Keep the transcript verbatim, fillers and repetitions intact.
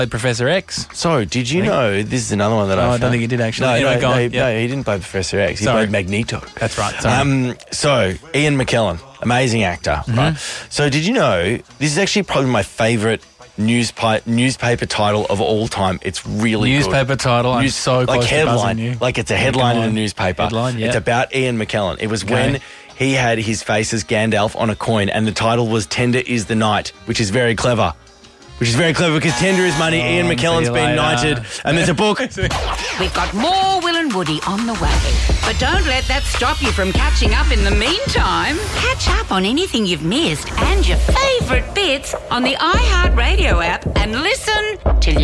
Professor X. So, did you know, this is another one that Oh, I I found. don't think he did actually. No, Anyway, no, go on. no, Yep. no, he didn't play Professor X. He Sorry. played Magneto. That's right. Sorry. Um, so, Ian McKellen, amazing actor. Mm-hmm. Right? So, did you know, this is actually probably my favourite newspa- newspaper title of all time. It's really Newspaper good. title. I'm News- so close like to headline, buzzing you. like it's a headline in a Headline. newspaper. Headline, yeah. It's about Ian McKellen. It was Okay. when he had his face as Gandalf on a coin, and the title was "Tender is the Night," which is very clever. Which is very clever because tender is money. Oh, Ian see McKellen's you been later. knighted, and there's a book. We've got more Will and Woody on the way. But don't let that stop you from catching up in the meantime. Catch up on anything you've missed and your favourite bits on the iHeartRadio app and listen till you